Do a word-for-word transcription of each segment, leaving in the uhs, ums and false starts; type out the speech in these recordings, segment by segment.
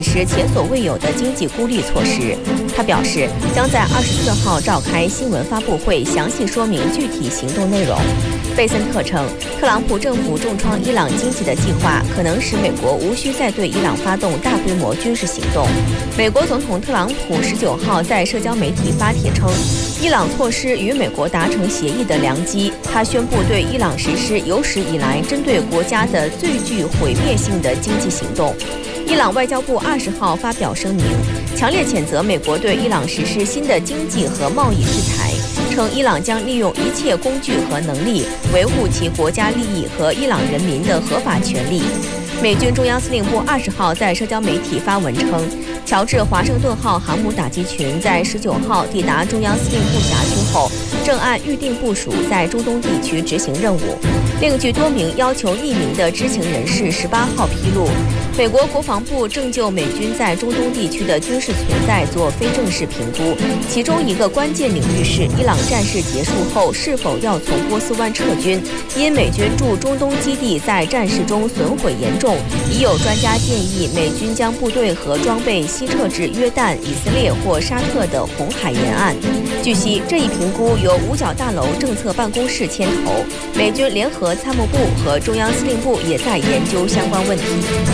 是前所未有的经济孤立措施。他表示，将在二十四号召开新闻发布会，详细说明具体行动内容。贝森特称，特朗普政府重创伊朗经济的计划可能使美国无需再对伊朗发动大规模军事行动。美国总统特朗普十九号在社交媒体发帖称，伊朗错失与美国达成协议的良机。他宣布对伊朗实施有史以来针对国家的最具毁灭性的经济行动。伊朗外交部二十号发表声明，强烈谴责美国对伊朗实施新的经济和贸易制裁，称伊朗将利用一切工具和能力维护其国家利益和伊朗人民的合法权利。美军中央司令部二十号在社交媒体发文称，乔治华盛顿号航母打击群在十九号抵达中央司令部辖区后，正按预定部署在中东地区执行任务。另据多名要求匿名的知情人士十八号披露，美国国防部正就美军在中东地区的军事存在做非正式评估，其中一个关键领域是伊朗战事结束后是否要从波斯湾撤军，因美军驻中东基地在战事中损毁严重，已有专家建议美军将部队和装备西撤至约旦、以色列或沙特的红海沿岸。据悉，这一评估由五角大楼政策办公室牵头，美军联合参谋部和中央司令部也在研究相关问题。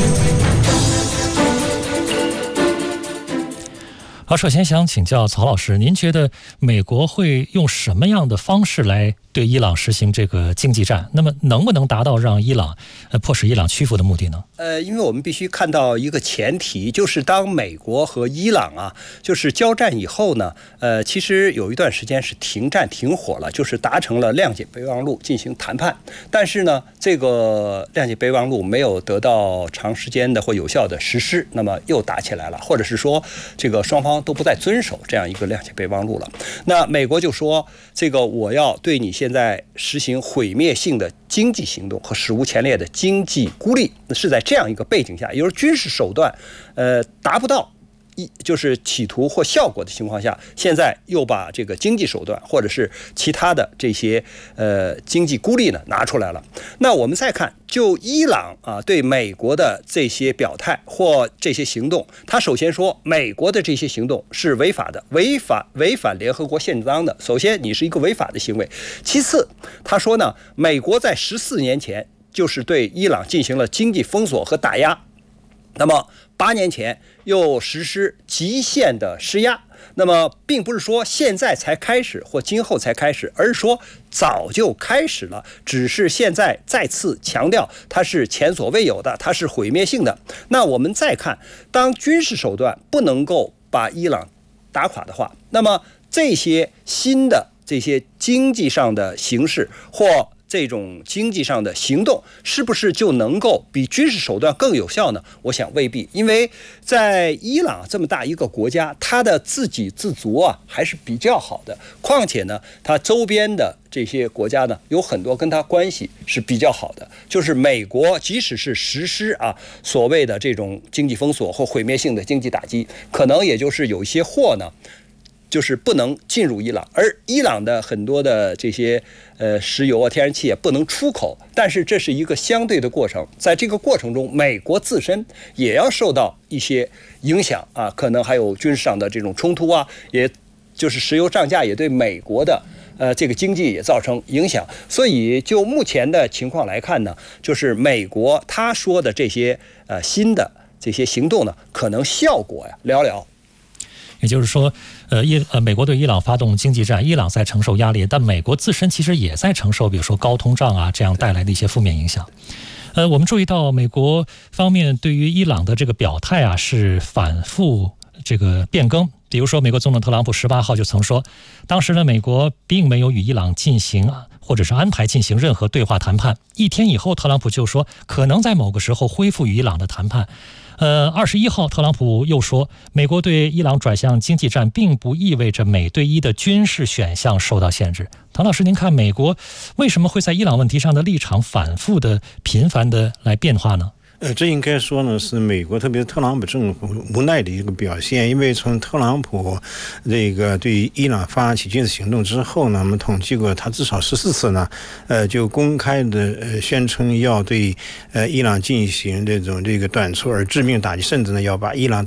好，首先想请教曹老师，您觉得美国会用什么样的方式来对伊朗实行这个经济战？那么能不能达到让伊朗呃迫使伊朗屈服的目的呢？ 呃，因为我们必须看到一个前提，就是当美国和伊朗啊，就是交战以后呢，呃，其实有一段时间是停战停火了，就是达成了谅解备忘录进行谈判，但是呢，这个谅解备忘录没有得到长时间的或有效的实施，那么又打起来了，或者是说这个双方都不再遵守这样一个谅解备忘录了。那美国就说，这个我要对你现在实行毁灭性的经济行动和史无前例的经济孤立，是在这样一个背景下，也就是军事手段呃达不到一就是企图或效果的情况下，现在又把这个经济手段或者是其他的这些呃经济孤立呢拿出来了。那我们再看，就伊朗啊对美国的这些表态或这些行动，他首先说美国的这些行动是违法的，违法违反联合国宪章的。首先你是一个违法的行为。其次他说呢，美国在十四年前就是对伊朗进行了经济封锁和打压，那么八年前又实施极限的施压，那么并不是说现在才开始或今后才开始，而是说早就开始了，只是现在再次强调它是前所未有的，它是毁灭性的。那我们再看，当军事手段不能够把伊朗打垮的话，那么这些新的这些经济上的形式或这种经济上的行动是不是就能够比军事手段更有效呢？我想未必，因为在伊朗这么大一个国家，它的自给自足啊还是比较好的，况且呢，它周边的这些国家呢，有很多跟它关系是比较好的。就是美国即使是实施啊所谓的这种经济封锁或毁灭性的经济打击，可能也就是有一些货呢就是不能进入伊朗，而伊朗的很多的这些呃石油啊、天然气也不能出口，但是这是一个相对的过程，在这个过程中，美国自身也要受到一些影响啊，可能还有军事上的这种冲突啊，也就是石油涨价也对美国的呃这个经济也造成影响，所以就目前的情况来看呢，就是美国他说的这些呃新的这些行动呢，可能效果呀寥寥。 也就是说，呃，伊呃，美国对伊朗发动经济战，伊朗在承受压力，但美国自身其实也在承受，比如说高通胀啊这样带来的一些负面影响。呃，我们注意到美国方面对于伊朗的这个表态啊是反复这个变更。比如说，美国总统特朗普十八号就曾说，当时呢，美国并没有与伊朗进行或者是安排进行任何对话谈判。一天以后，特朗普就说可能在某个时候恢复与伊朗的谈判。呃，二十一号，特朗普又说，美国对伊朗转向经济战，并不意味着美对伊的军事选项受到限制。唐老师，您看美国为什么会在伊朗问题上的立场反复的、频繁的来变化呢？ 呃，这应该说呢是美国特别是特朗普政府无奈的一个表现，因为从特朗普这个对伊朗发起军事行动之后呢，我们统计过，他至少十四次呢，呃，就公开的呃宣称要对呃伊朗进行这种这个短促而致命打击，甚至呢要把伊朗